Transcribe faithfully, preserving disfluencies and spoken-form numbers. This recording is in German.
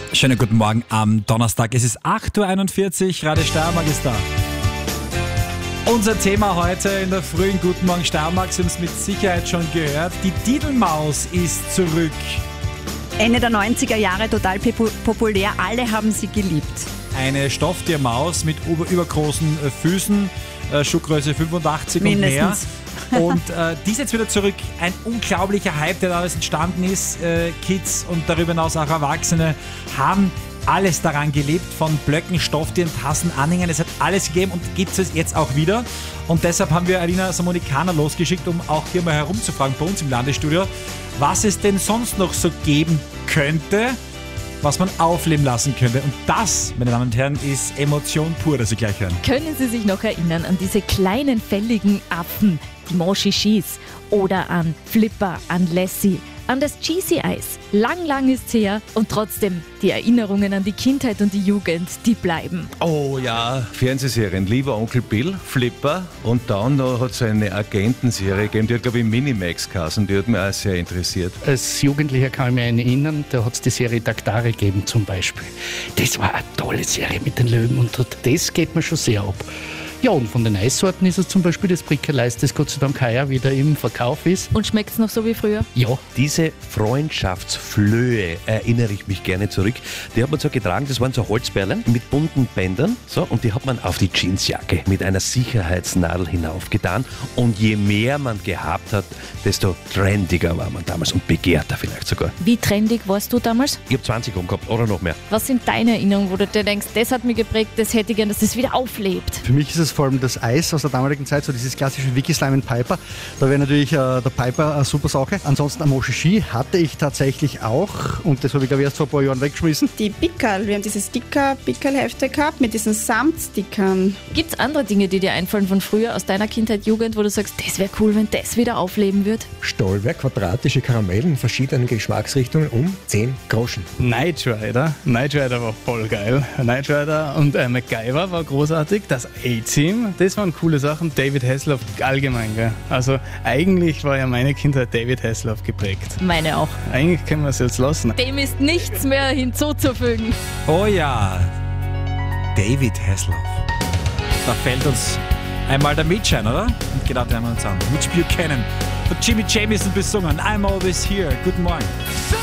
Schönen guten Morgen am Donnerstag. Es ist acht Uhr einundvierzig, Radio Steiermark ist da. Unser Thema heute in der frühen Guten Morgen Steiermark, Sie haben es mit Sicherheit schon gehört, die Didelmaus ist zurück. Ende der neunziger Jahre total populär, alle haben sie geliebt. Eine Stofftiermaus mit über, übergroßen äh, Füßen, äh, Schuhgröße fünfundachtzig Mindestens. und mehr. Und äh, die ist jetzt wieder zurück. Ein unglaublicher Hype, der daraus entstanden ist. Äh, Kids und darüber hinaus auch Erwachsene haben alles daran gelebt, von Blöcken, Stofftieren, Tassen, Anhängern. Es hat alles gegeben und gibt es jetzt auch wieder. Und deshalb haben wir Alina Samonikaner losgeschickt, um auch hier mal herumzufragen bei uns im Landesstudio, was es denn sonst noch so geben könnte, was man aufleben lassen könnte. Und das, meine Damen und Herren, ist Emotion pur, das Sie gleich hören. Können Sie sich noch erinnern an diese kleinen fälligen Affen, die Monchichis, oder an Flipper, an Lassie, an das Cheesy Eis? Lang, lang ist's her und trotzdem, die Erinnerungen an die Kindheit und die Jugend, die bleiben. Oh ja, Fernsehserien, lieber Onkel Bill, Flipper, und dann noch hat es eine Agentenserie gegeben, die hat glaube ich Minimax geheißen, die hat mich auch sehr interessiert. Als Jugendlicher kann ich mich erinnern, da hat es die Serie Daktari gegeben zum Beispiel. Das war eine tolle Serie mit den Löwen und das geht mir schon sehr ab. Ja, und von den Eissorten ist es zum Beispiel das Brickeleis, das Gott sei Dank heuer wieder im Verkauf ist. Und schmeckt's noch so wie früher? Ja. Diese Freundschaftsflöhe erinnere ich mich gerne zurück. Die hat man so getragen, das waren so Holzperlen mit bunten Bändern, so, und die hat man auf die Jeansjacke mit einer Sicherheitsnadel hinaufgetan. Und je mehr man gehabt hat, desto trendiger war man damals und begehrter vielleicht sogar. Wie trendig warst du damals? Ich habe zwanzig umgehabt oder noch mehr. Was sind deine Erinnerungen, wo du dir denkst, das hat mich geprägt, das hätte ich gern, dass das wieder auflebt? Für mich ist es vor allem das Eis aus der damaligen Zeit, so dieses klassische Wiki Slime and Piper. Da wäre natürlich äh, der Piper eine super Sache. Ansonsten ein Monchichi hatte ich tatsächlich auch und das habe ich glaube ich erst vor ein paar Jahren weggeschmissen. Die Pickerl, wir haben diese Sticker-Pickerl-Hefte gehabt mit diesen Samtstickern. Gibt's andere Dinge, die dir einfallen von früher, aus deiner Kindheit, Jugend, wo du sagst, das wäre cool, wenn das wieder aufleben wird? Stolberg, quadratische Karamellen in verschiedenen Geschmacksrichtungen um zehn Groschen. Knight Rider. Knight Rider war voll geil. Knight Rider und äh, MacGyver war großartig. Das A-Team, das waren coole Sachen. David Hasselhoff allgemein, gell? Also eigentlich war ja meine Kindheit David Hasselhoff geprägt. Meine auch. Eigentlich können wir es jetzt lassen. Dem ist nichts mehr hinzuzufügen. Oh ja, David Hasselhoff. Da fällt uns einmal der Mitschein, oder? Und genau den haben wir uns an. Mitch Buchanan, von Jimmy Jamison besungen. I'm always here. Guten Morgen.